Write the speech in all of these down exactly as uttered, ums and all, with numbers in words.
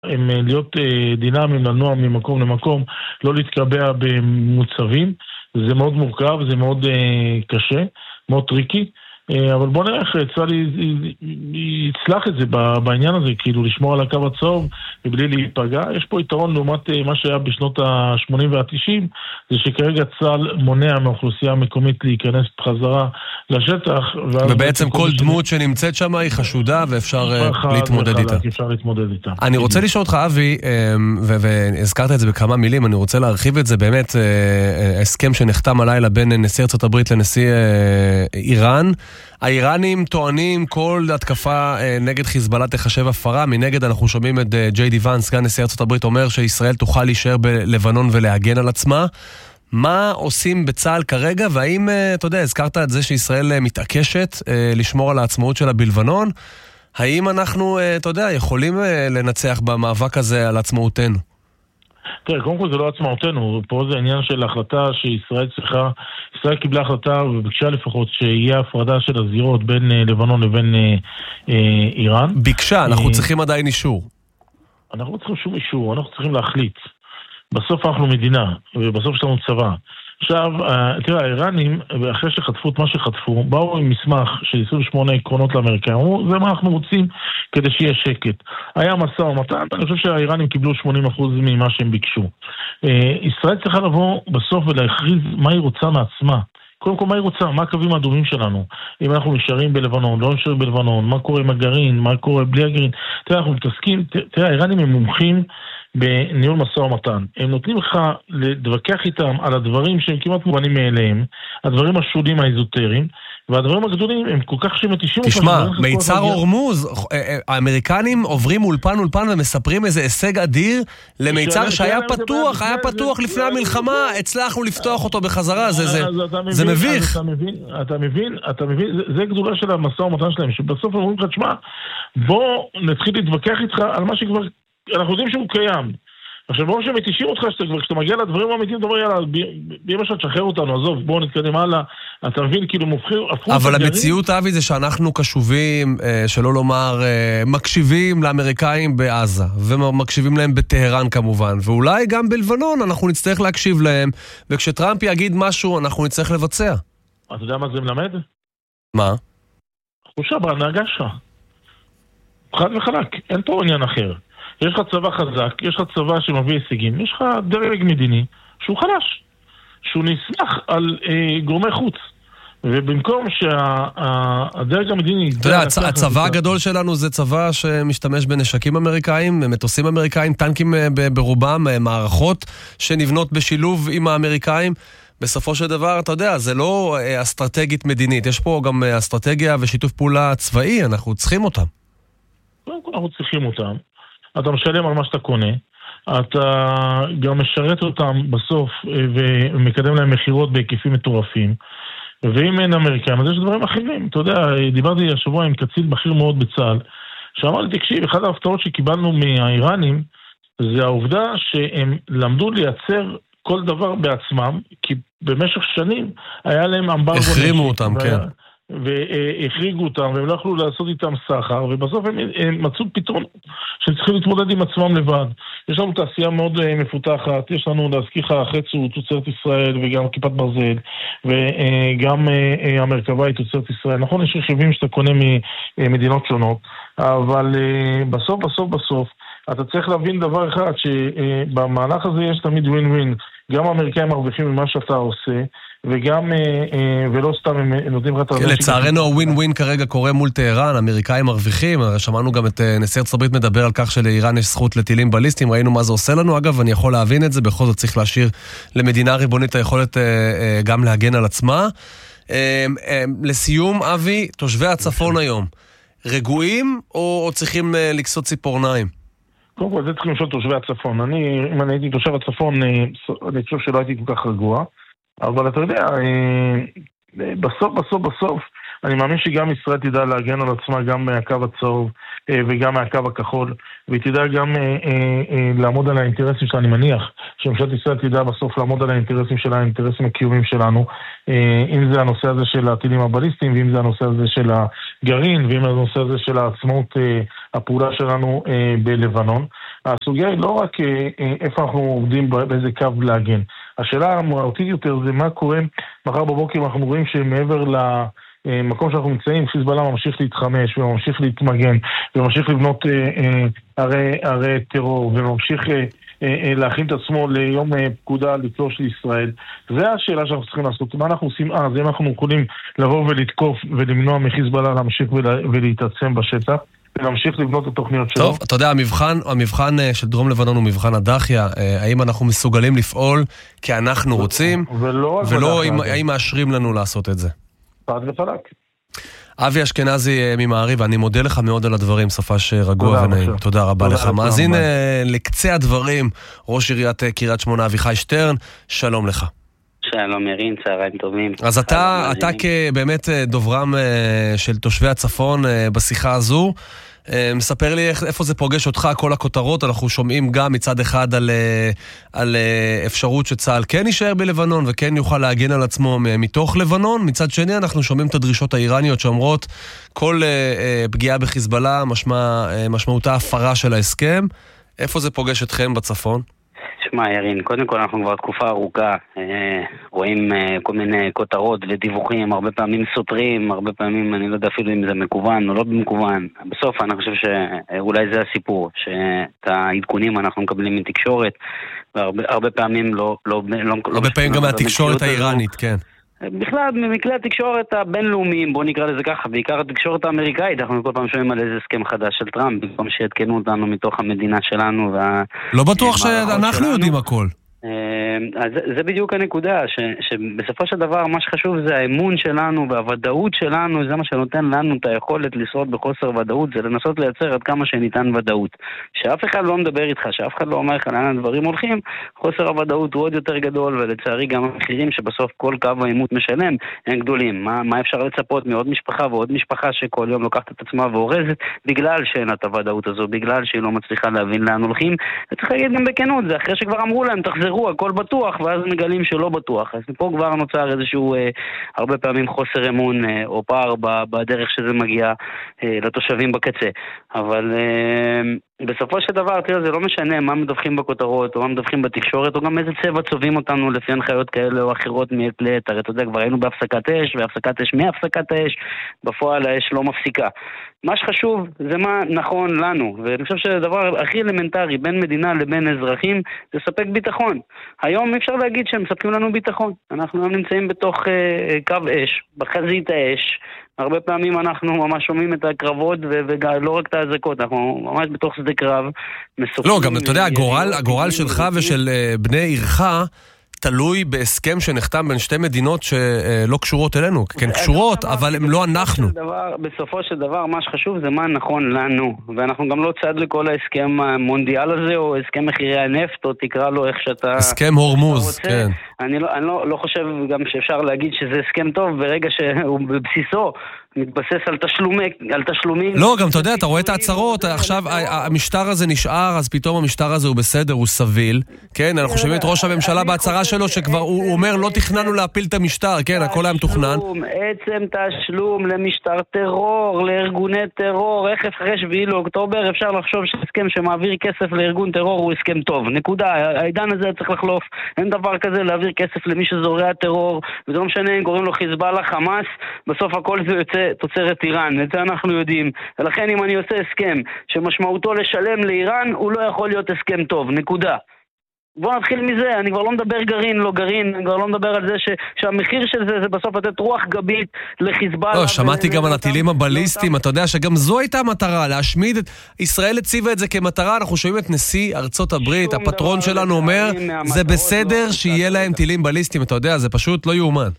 הם להיות דינמיים, לנוע ממקום למקום, לא להתקבע במוצבים. זה מאוד מורכב, זה מאוד קשה, מאוד טריקי. אבל בוא נראה איך צה"ל יצלח את זה בעניין הזה, כאילו לשמור על הקו הצהוב מבלי להיפגע. יש פה יתרון לעומת מה שהיה בשנות ה-שמונים וה-תשעים, זה שכרגע צה"ל מונע מהאוכלוסייה המקומית להיכנס בחזרה לשטח. ובעצם כל דמות שנמצאת שם היא חשודה ואפשר להתמודד איתה. אפשר להתמודד איתה. אני רוצה לשאול אותך, אבי, והזכרת את זה בכמה מילים, אני רוצה להרחיב את זה, באמת הסכם שנחתם הלילה בין נשיא ארצות הברית לנשיא איראן. האיראנים טוענים כל התקפה נגד חיזבאללה תחשב הפרה, מנגד אנחנו שומעים את ג'יי די ואנס, סגן נשיא ארצות הברית, אומר שישראל תוכל להישאר בלבנון ולהגן על עצמה. מה עושים בצה"ל כרגע, והאם, אתה יודע, הזכרת את זה שישראל מתעקשת לשמור על העצמאות שלה בלבנון, האם אנחנו, אתה יודע, יכולים לנצח במאבק הזה על עצמאותנו? תראה, קודם כל זה לא עצמאותנו, פה זה עניין של החלטה שישראל צריכה, ישראל קיבלה החלטה וביקשה לפחות שיהיה הפרדה של הזירות בין לבנון לבין אה, איראן. ביקשה, אנחנו אה, צריכים עדיין אישור. אנחנו לא צריכים שום אישור, אנחנו צריכים להחליט. בסוף אנחנו מדינה, ובסוף יש לנו צבא. עכשיו, תראה, האיראנים, אחרי שחטפו את מה שחטפו, באו עם מסמך של עשרים ושמונה עקרונות לאמריקאים, אמרו, זה מה אנחנו רוצים כדי שיהיה שקט. היה מסע ומתן, אני חושב שהאיראנים קיבלו שמונים אחוז ממה שהם ביקשו. ישראל צריכה לבוא בסוף ולהכריז מה היא רוצה מעצמה. קודם כל, מה היא רוצה? מה הקווים האדומים שלנו? אם אנחנו נשארים בלבנון, לא נשארים בלבנון, מה קורה עם הגרעין, מה קורה בלי הגרעין? תראה, אנחנו מתעסקים, תראה, האיראנים הם מומחים בניהול מסע ומתן. הם נותנים לך לדווכח איתם על הדברים שהם כמעט מובנים מאליהם, הדברים השודים האזוטריים, והדברים הגדולים הם כל כך שמתישים... תשמע, מיצר הורמוז, האמריקנים עוברים אולפן אולפן ומספרים איזה הישג אדיר למיצר שהיה פתוח, היה פתוח לפני המלחמה, הצלחנו לפתוח אותו בחזרה, זה מביך. אתה מבין, אתה מבין, זה גדולה של המסע ומתן שלהם, שבסוף אומרים לך, תשמע, בוא נתחיל להתווכח איתך על מה שכבר... אנחנו יודעים שהוא קיים. עכשיו, בואו שמתישים אותך, כשאתה מגיע לדברים האמיתיים, אתה אומר, יאללה, בימה שאתה תשחרר אותנו, עזוב, בואו נתקדם הלאה, אתה מבין, כאילו מופכים... אבל המציאות, אבי, זה שאנחנו קשובים, שלא לומר, מקשיבים לאמריקאים בעזה, ומקשיבים להם בטהרן כמובן, ואולי גם בלבנון אנחנו נצטרך להקשיב להם, וכשטראמפ יגיד משהו, אנחנו נצטרך לבצע. אתה יודע מה זה מלמד? מה? חושה בהנהגה שלך. חד וחלק, אין פה עניין אחר. יש לך צבא חזק, יש לך צבא שמביא הישגים, יש לך דרג מדיני שהוא חלש, שהוא נסמך על אה, גורמי חוץ. ובמקום שהדרג המדיני... אתה יודע, הצבא הגדול שלנו זה צבא שמשתמש בנשקים אמריקאים, מטוסים אמריקאים, טנקים ברובם, מערכות שנבנות בשילוב עם האמריקאים. בסופו של דבר, אתה יודע, זה לא אסטרטגית מדינית, יש פה גם אסטרטגיה ושיתוף פעולה צבאי, אנחנו צריכים אותם. קודם כל אנחנו צריכים אותם. אתה משלם על מה שאתה קונה, אתה גם משרת אותם בסוף ומקדם להם מחירות בהיקפים מטורפים, ואם אין אמריקאים, אז יש דברים אחרים. אתה יודע, דיברתי השבוע עם קצין בכיר מאוד בצה"ל, שאמר לי, תקשיב, אחד ההפתעות שקיבלנו מהאיראנים, זה העובדה שהם למדו לייצר כל דבר בעצמם, כי במשך שנים היה להם אמברגו... החרימו אותם, כן. והחריגו אותם, והם לא יכלו לעשות איתם סחר, ובסוף הם, הם מצאו פתרון שהם צריכים להתמודד עם עצמם לבד. יש לנו תעשייה מאוד מפותחת, יש לנו להזכיר לך חצו תוצרת ישראל, וגם כיפת ברזל, וגם המרכבה היא תוצרת ישראל. נכון, יש רכיבים שאתה קונה ממדינות שונות, אבל בסוף, בסוף, בסוף, אתה צריך להבין דבר אחד, שבמהלך הזה יש תמיד ווין ווין. גם האמריקאים מרוויחים ממה שאתה עושה, וגם, ולא סתם הם נותנים לך... לצערנו הווין ווין כרגע קורה מול טהרן, האמריקאים מרוויחים, שמענו גם את נשיא ארצות הברית מדבר על כך שלאיראן יש זכות לטילים בליסטיים, ראינו מה זה עושה לנו, אגב, אני יכול להבין את זה, בכל זאת צריך להשאיר למדינה ריבונית היכולת גם להגן על עצמה. לסיום, אבי, תושבי הצפון היום, רגועים או צריכים לקסות ציפורניים? קודם כל, זה צריכים לשאול תושבי הצפון. אני, אם אני הייתי תושב הצפון, אני חושב שלא הייתי כל כך רגוע. אבל אתה יודע, בסוף, בסוף, בסוף, אני מאמין שגם ישראל תדע להגן על עצמה גם מהקו הצהוב וגם מהקו הכחול, והיא תדע גם לעמוד על האינטרסים שלה. אני מניח שממשלת ישראל תדע בסוף לעמוד על האינטרסים שלה, האינטרסים הקיומיים שלנו, אם זה הנושא הזה של הטילים הבליסטיים, ואם זה הנושא הזה של הגרעין, ואם זה הנושא הזה של העצמאות הפעולה שלנו בלבנון. הסוגיה היא לא רק איפה אנחנו עובדים, באיזה קו להגן. השאלה המהותית יותר זה מה קורה מחר בבוקר. אנחנו רואים שמעבר למקום שאנחנו נמצאים, חיזבאללה ממשיך להתחמש וממשיך להתמגן וממשיך לבנות ערי, ערי טרור וממשיך להכין את עצמו ליום פקודה לתלוש לישראל. זה השאלה שאנחנו צריכים לעשות. מה אנחנו עושים אז? אם אנחנו יכולים לבוא ולתקוף ולמנוע מחיזבאללה להמשיך ולהתעצם בשטח ונמשיך לבנות את התוכניות שלו. טוב, אתה יודע, המבחן, המבחן של דרום לבנון הוא מבחן הדחיה. האם אנחנו מסוגלים לפעול כי אנחנו רוצים, ולא, ולא אם, האם מאשרים לנו לעשות את זה. פרד ופלק. אבי אשכנזי ממעריב, אני מודה לך מאוד על הדברים, סופש רגוע ונעים. תודה רבה לך. מאזין לקצה הדברים, ראש עיריית קריית שמונה אביחי שטרן, שלום לך. שלום ירין, צהריים טובים. אז אתה, אתה כבאמת דוברם של תושבי הצפון בשיחה הזו, מספר לי איפה זה פוגש אותך, כל הכותרות. אנחנו שומעים גם מצד אחד על, על אפשרות שצה"ל כן יישאר בלבנון וכן יוכל להגן על עצמו מתוך לבנון. מצד שני אנחנו שומעים את הדרישות האיראניות שאומרות כל פגיעה בחיזבאללה משמע, משמעותה הפרה של ההסכם. איפה זה פוגש אתכם בצפון? תשמע ירין, קודם כל אנחנו כבר תקופה ארוכה אה, רואים אה, כל מיני כותרות ודיווחים, הרבה פעמים סותרים, הרבה פעמים אני לא יודע אפילו אם זה מקוון או לא במקוון. בסוף אני חושב שאולי זה הסיפור, שאת העדכונים אנחנו מקבלים מתקשורת, והרבה הרבה פעמים לא... לא, לא הרבה לא פעמים גם מהתקשורת האיראנית, כן. בכלל, מכלי התקשורת הבינלאומיים, בוא נקרא לזה ככה, בעיקר התקשורת האמריקאית, אנחנו כל פעם שומעים על איזה הסכם חדש של טראמפ, במקום שיתקנו אותנו מתוך המדינה שלנו. וה... לא בטוח שאנחנו שלנו. יודעים הכל. אז זה בדיוק הנקודה, ש, שבסופו של דבר מה שחשוב זה האמון שלנו והוודאות שלנו, זה מה שנותן לנו את היכולת לשרוד בחוסר ודאות, זה לנסות לייצר עד כמה שניתן ודאות. שאף אחד לא מדבר איתך, שאף אחד לא אומר לך לאן הדברים הולכים, חוסר הוודאות הוא עוד יותר גדול, ולצערי גם המחירים שבסוף כל קו העימות משלם הם גדולים. מה, מה אפשר לצפות מעוד משפחה ועוד משפחה שכל יום לוקחת את עצמה והורזת, בגלל שאין את הוודאות הזו, בגלל שהיא לא מצליחה להבין לאן הולכים. וצריך להגיד גם בכנות, זה אחרי שכבר אמרו להם, תחזרו, הכל בטוח, ואז מגלים שלא בטוח. אז פה כבר נוצר איזשהו, אה, הרבה פעמים חוסר אמון אה, או פער בדרך שזה מגיע אה, לתושבים בקצה. אבל אה, בסופו של דבר, תראה, זה לא משנה מה מדווחים בכותרות, או מה מדווחים בתקשורת, או גם איזה צבע צובעים אותנו לפי הנחיות כאלה או אחרות מעת לעת. הרי אתה יודע, כבר היינו בהפסקת אש, והפסקת אש מהפסקת אש, בפועל האש לא מפסיקה. מה שחשוב זה מה נכון לנו, ואני חושב שהדבר הכי אלמנטרי בין מדינה לבין אזרחים זה לספק ביטחון. היום אפשר להגיד שהם מספקים לנו ביטחון. אנחנו נמצאים בתוך אה, קו אש, בחזית האש. הרבה פעמים אנחנו ממש שומעים את הקרבות ולא רק את ההזקות, אנחנו ממש בתוך שדה קרב מסופים. לא, גם אתה יודע, הגורל, הגורל שלך ושל בני עירך תלוי בהסכם שנחתם בין שתי מדינות שלא קשורות אלינו, כן קשורות, אבל הם לא אנחנו. בסופו של דבר, מה שחשוב זה מה נכון לנו, ואנחנו גם לא צד לכל ההסכם המונדיאל הזה, או הסכם מחירי הנפט, או תקרא לו איך שאתה... הסכם הורמוז, כן. אני לא, אני לא, לא חושב גם שאפשר להגיד שזה הסכם טוב, ברגע שהוא בבסיסו מתבסס על תשלומי, על תשלומים. לא, גם אתה יודע, אתה רואה את ההצהרות, עכשיו המשטר הזה נשאר, אז פתאום המשטר הזה הוא בסדר, הוא סביל, כן, אנחנו חושבים את ראש הממשלה בהצהרה שלו, שכבר הוא אומר, לא תכננו להפיל את המשטר, כן, הכל היה מתוכנן. עצם תשלום למשטר טרור, לארגוני טרור, איך אחרי שביעי לאוקטובר אפשר לחשוב שהסכם שמעביר כסף לארגון טרור הוא הסכם טוב, נקודה, העידן הזה צריך לחלוף, אין דבר כזה להעביר כסף למי שזורע טרור, וזה לא משנה אם קוראים לו חיזבאללה, חמאס, בסוף הכל זה יוצא תוצרת איראן, את זה אנחנו יודעים. ולכן אם אני עושה הסכם שמשמעותו לשלם לאיראן, הוא לא יכול להיות הסכם טוב, נקודה. בוא נתחיל מזה, אני כבר לא מדבר גרעין, לא גרעין, אני כבר לא מדבר על זה ש, שהמחיר של זה זה בסוף לתת רוח גבית לחיזבאללה. לא, שמעתי גם על הטילים הבליסטיים, אתה יודע שגם זו הייתה המטרה, להשמיד את... ישראל הציבה את זה כמטרה, אנחנו שומעים את נשיא ארצות הברית, הפטרון שלנו אומר, זה בסדר שיהיה להם טילים בליסטיים, אתה יודע, זה פשוט לא יאומן.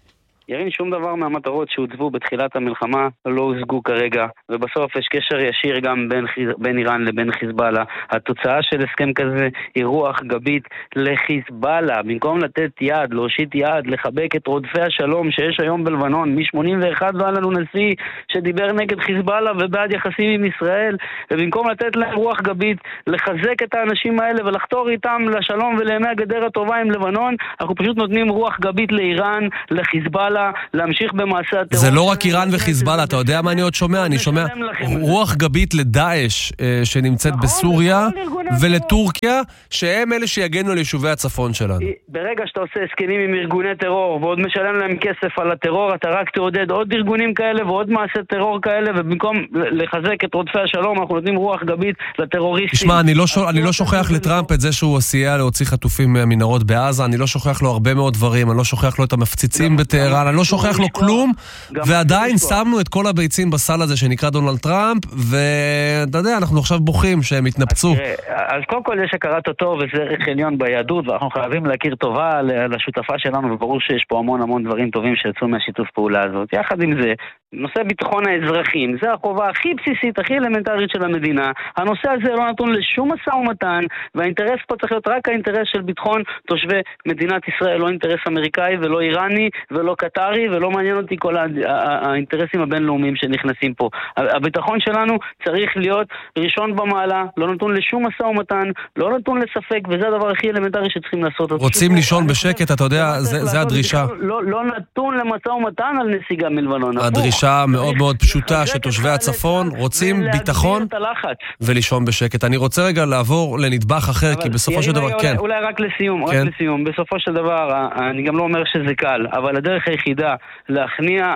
ירין, שום דבר מהמטרות שהוצבו בתחילת המלחמה לא הושגו כרגע, ובסוף יש קשר ישיר גם בין, בין איראן לבין חיזבאללה. התוצאה של הסכם כזה היא רוח גבית לחיזבאללה. במקום לתת יד, להושיט יד, לחבק את רודפי השלום שיש היום בלבנון, מ-שמונים ואחת לא היה לנו נשיא שדיבר נגד חיזבאללה ובעד יחסים עם ישראל, ובמקום לתת להם רוח גבית, לחזק את האנשים האלה ולחתור איתם לשלום ולימי הגדר הטובה עם לבנון, אנחנו פשוט נותנים רוח גבית לאיראן, לחיזבאללה, להמשיך במעשה הטרור. זה לא רק איראן וחיזבאללה, אתה יודע מה אני עוד שומע? אני שומע רוח גבית לדאעש שנמצאת בסוריה ולטורקיה, שהם אלה שיגנו ליישובי הצפון שלנו. ברגע שאתה עושה הסכמים עם ארגוני טרור ועוד משלם להם כסף על הטרור, אתה רק תעודד עוד ארגונים כאלה ועוד מעשי טרור כאלה, ובמקום לחזק את רודפי השלום אנחנו נותנים רוח גבית לטרוריסטים. תשמע, אני לא, שו, אני לא שוכח לטראמפ את זה שהוא סייע להוציא חטופים מהמנהרות בעזה, אני לא שוכח לו הרבה מאוד דברים, אני לא שוכח לו את המפציצים בטהרן, אני לא שוכח לו כלום, ועדיין שמנו את כל הביצים בסל הזה שנקרא דונלד טראמפ, ואתה יודע, אנחנו עכשיו בוכים שהם התנפצו. אז קודם כל יש הכרת הטוב וזה ערך עליון ביהדות, ואנחנו חייבים להכיר טובה לשותפה שלנו, וברור שיש פה המון המון דברים טובים שיצאו מהשיתוף פעולה הזאת. יחד עם זה, נושא ביטחון האזרחים, זה החובה הכי בסיסית, הכי אלמנטרית של המדינה. הנושא הזה לא נתון לשום משא ומתן, והאינטרס פה צריך להיות רק האינטרס של ביטחון תושבי מדינת ישראל, לא אינטרס אמריקאי ולא איראני ולא קטרי, ולא מעניין אותי כל האינטרסים הבינלאומיים שנכנסים פה. הביטחון שלנו צריך להיות ראשון במעלה, לא נתון לשום משא ומתן, לא נתון לספק, וזה הדבר הכי אלמנטרי שצריכים לעשות. רוצים לישון בשקט, אתה יודע, זה הדרישה. לא נתון למשא ומתן על נסיגה מלבנון. הדרישה מאוד מאוד פשוטה שתושבי הצפון רוצים ביטחון ולישון בשקט. אני רוצה רגע לעבור לנדבך אחר, כי בסופו של דבר, כן. אולי רק לסיום, רק לסיום. בסופו של דבר, אני גם לא אומר שזה קל, אבל הדרך היחידה להכניע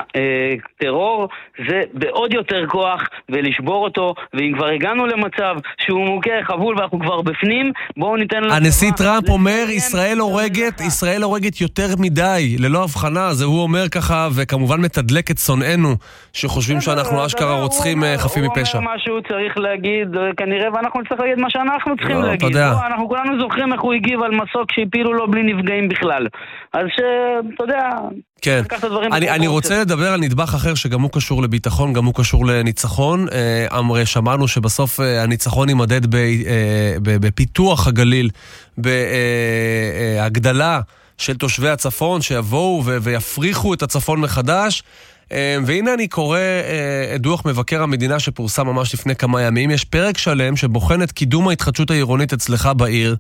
טרור זה בעוד יותר כוח ולשבור אותו, ואם כבר הגענו למצב שהוא מוכה חבול ואנחנו כבר בפנים, בואו ניתן לו... הנשיא טראמפ אומר, ישראל הורגת, ישראל הורגת יותר מדי, ללא הבחנה, זה הוא אומר ככה, וכמובן מתדלק את שונאינו, שחושבים שאנחנו אשכרה רוצחים חפים מפשע. הוא אומר משהו צריך להגיד, כנראה, ואנחנו נצטרך להגיד מה שאנחנו צריכים להגיד. אנחנו כולנו זוכרים איך הוא הגיב על מסוק שהפילו לו בלי נפגעים בכלל. אז שאתה יודע... כן, אני, אני רוצה לדבר על נדבך אחר שגם הוא קשור לביטחון, גם הוא קשור לניצחון. אמרי, שמענו שבסוף הניצחון יימדד בפיתוח הגליל, בהגדלה של תושבי הצפון שיבואו ויפריחו את הצפון מחדש. והנה אני קורא את דוח מבקר המדינה שפורסם ממש לפני כמה ימים. יש פרק שלם שבוחן את קידום ההתחדשות העירונית אצלך בעיר,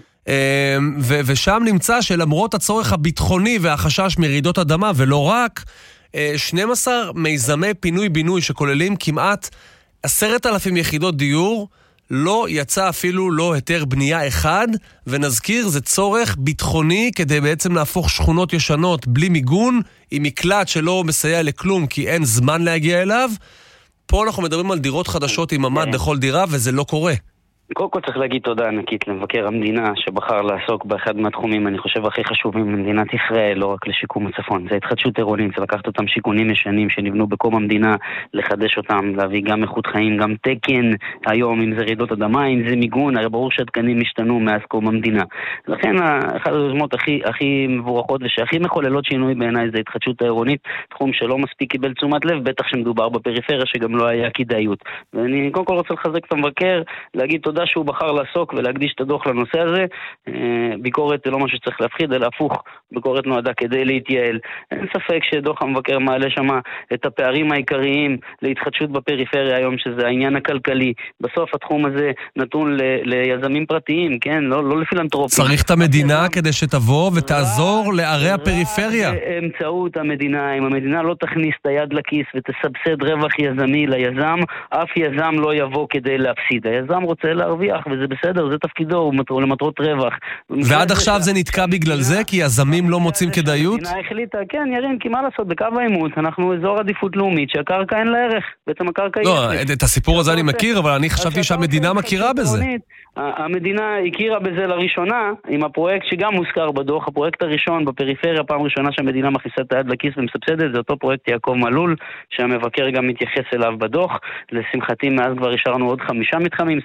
ו- ושם נמצא שלמרות הצורך הביטחוני והחשש מרעידות אדמה, ולא רק, שנים עשר מיזמי פינוי-בינוי שכוללים כמעט עשרת אלפים יחידות דיור, לא יצא אפילו לא היתר בנייה אחד, ונזכיר, זה צורך ביטחוני כדי בעצם להפוך שכונות ישנות בלי מיגון, עם מקלט שלא מסייע לכלום כי אין זמן להגיע אליו. פה אנחנו מדברים על דירות חדשות עם ממ"ד לכל דירה, וזה לא קורה. קודם כל צריך להגיד תודה ענקית למבקר המדינה שבחר לעסוק באחד מהתחומים, אני חושב, הכי חשובים במדינת ישראל, לא רק לשיקום הצפון. זה התחדשות עירונית, זה לקחת אותם שיכונים ישנים שנבנו בקום המדינה, לחדש אותם, להביא גם איכות חיים, גם תקן היום, אם זה רעידות אדמה, אם זה מיגון, הרי ברור שהתקנים השתנו מאז קום המדינה. לכן, אחת היוזמות הכי, הכי מבורכות ושהכי מחוללות שינוי בעיניי זה התחדשות העירונית, תחום שלא מספיק קיבל תשומת לב, בטח שמדובר בפריפריה שגם לא היה כדאיות. ואני קודם כל רוצה לחזק את המבקר, להגיד תודה שהוא בחר לעסוק ולהקדיש את הדוח לנושא הזה. ביקורת זה לא משהו שצריך להפחיד, אלא הפוך, ביקורת נועדה כדי להתייעל. אין ספק שדוח המבקר מעלה שמה את הפערים העיקריים להתחדשות בפריפריה היום, שזה העניין הכלכלי. בסוף התחום הזה נתון ל- ליזמים פרטיים, כן? לא, לא לפילנטרופים. צריך את המדינה כדי שתבוא ותעזור לערי הפריפריה. באמצעות המדינה, אם המדינה לא תכניס את היד לכיס ותסבסד רווח יזמי ליזם, אף יזם לא יבוא כדי להפסיד. היזם רוצה להרוויח, וזה בסדר, זה תפקידו, הוא למטרות רווח. ועד עכשיו זה נתקע בגלל זה, כי יזמים לא מוצאים כדאיות? המדינה החליטה, כן, ירין, כי מה לעשות, בקו העימות, אנחנו אזור עדיפות לאומית, שהקרקע אין לה ערך, בעצם הקרקע היא... לא, את הסיפור הזה אני מכיר, אבל אני חשבתי שהמדינה מכירה בזה. המדינה הכירה בזה לראשונה, עם הפרויקט שגם מוזכר בדוח, הפרויקט הראשון בפריפריה, פעם ראשונה שהמדינה מכניסה את היד לכיס ומסבסדת, זה אותו פרויקט יעקב מלול, שהמבקר גם מתייחס אליו בדוח. לשמחתי, מאז כבר השארנו עוד חמישה מתחמים, סך הכל יש לנו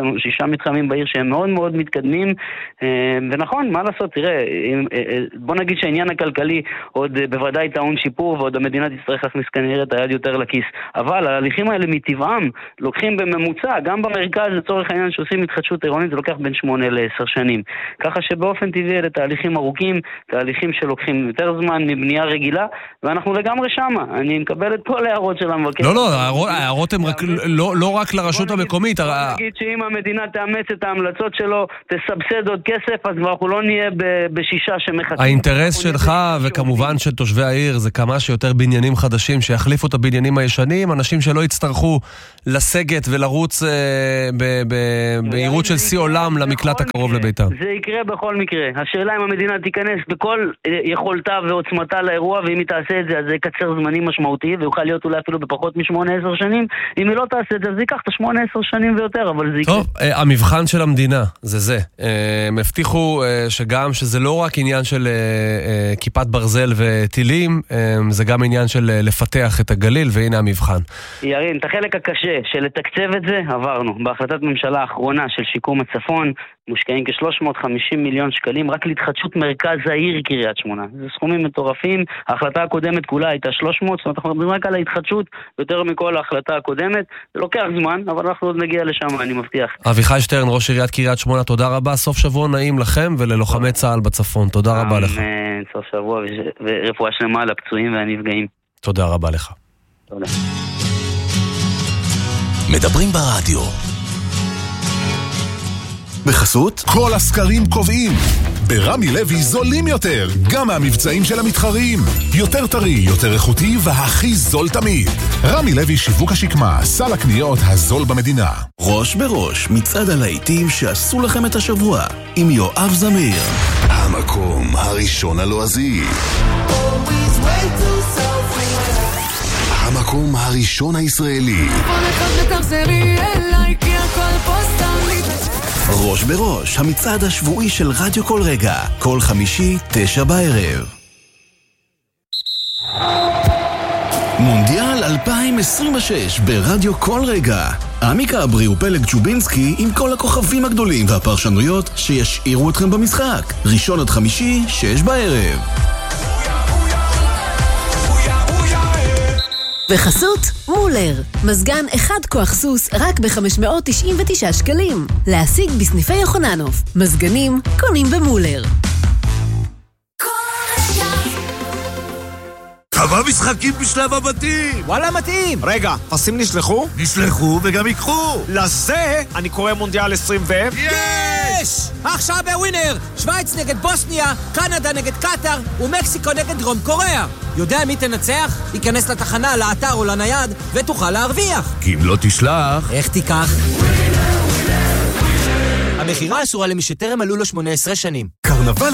לנו שישה מתחמים בעיר שהם מאוד מאוד מתקדמים, ונכון, מה לעשות, תראה, בוא נגיד שהעניין הכלכלי עוד בוודאי טעון שיפור, ועוד המדינה תצטרך להכניס כנראה את היד יותר לכיס, אבל ההליכים האלה מטבעם לוקחים בממוצע, גם במרכז לצורך העניין שעושים התחדשות עירונית, זה לוקח בין שמונה לעשר שנים, ככה שבאופן טבעי אלה תהליכים ארוכים, תהליכים שלוקחים יותר זמן מבנייה רגילה, ואנחנו לגמרי שמה, אני מקבל את כל ההערות של המבקר. לא, לא, ההערות הן לא רק לרשות המקומית. בוא נגיד שאם המדינה תאמץ את ההמלצות שלו, תסבסד עוד כסף, אז כבר אנחנו לא נהיה בשישה שמחכים. האינטרס שלך וכמובן של תושבי העיר זה כמה שיותר בניינים חדשים שיחליפו את הבניינים הישנים, אנשים שלא יצטרכו לסגת ולרוץ בהירות של שיא עולם למקלט הקרוב לביתם. זה יקרה בכל מקרה. השאלה אם המדינה תיכנס בכל יכולתה ועוצמתה לאירוע, ואם היא תעשה את זה, אז זה יקצר זמנים משמעותי, ויוכל להיות אולי אפילו בפחות משמונה עשר שנים. אם היא לא תעשה את זה, אז זה ייקח את השמונה עשר שנים ויותר, אבל זה יקרה. טוב, המבחן של המדינה, זה זה. הם הבטיחו שגם שזה לא רק עניין של כיפת ברזל וטילים, זה גם עניין של לפתח את הגליל, והנה המבחן. ירין, את החלק הקשה של לתקצב את זה, עברנו. בהחלטת ממשלה האחרונה של שיקום הצפון, מושקעים כ-שלוש מאות וחמישים מיליון שקלים רק להתחדשות מרכז העיר קריית שמונה. זה סכומים מטורפים. ההחלטה הקודמת כולה הייתה שלוש מאות, זאת אומרת, אנחנו מדברים רק על ההתחדשות יותר מכל ההחלטה הקודמת. זה לוקח זמן, אבל אנחנו עוד נגיע לשם, אני מבטיח. אביחי שטרן, ראש עיריית קריית שמונה, תודה רבה. סוף שבוע נעים לכם וללוחמי צה"ל בצפון. תודה רבה לך. סוף שבוע ורפואה שלמה לפצועים והנפגעים. תודה רבה לך. תודה. מדברים ברדיו. בחסות כל הסקרים קובעים ברמי לוי זולים יותר, גם מהמבצעים של המתחרים. יותר טרי, יותר איכותי והכי זול תמיד. רמי לוי שיווק השקמה, סל הקניות הזול במדינה. ראש בראש, מצעד הלהיטים שעשו לכם את השבוע עם יואב זמיר. המקום הראשון הלועזי, המקום הראשון הישראלי. ראש בראש, המצעד השבועי של רדיו כל רגע, כל חמישי, תשע בערב. מונדיאל אלפיים עשרים ושש ברדיו כל רגע. עמיקה אברי ופלג צ'ובינסקי עם כל הכוכבים הגדולים והפרשנויות שישאירו אתכם במשחק. ראשון עד חמישי, שש בערב. וחסות מולר, מזגן אחד כוח סוס רק ב-חמש מאות תשעים ותשעה שקלים. להשיג בסניפי יוחננוף. מזגנים קונים במולר. כמה משחקים בשלב הבתים? וואלה מתאים. רגע, פסים נשלחו? נשלחו וגם יקחו. לזה אני קורא מונדיאל עשרים ו... יש! עכשיו בווינר, שוויץ נגד בוסניה, קנדה נגד קטר ומקסיקו נגד דרום קוריאה. יודע מי תנצח? ייכנס לתחנה, לאתר או לנייד ותוכל להרוויח. כי אם לא תשלח... איך תיקח? המחירה אסורה למי שטרם מלאו לו שמונה עשרה שנים. קרנבל